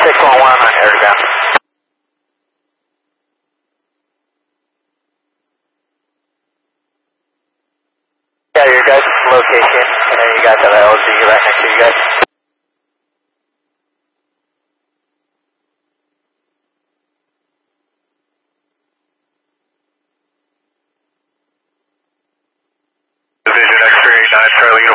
611 on airground. Yeah, your guys' location, and then you guys have LZ right next to you guys. Division X-ray 9 Charlie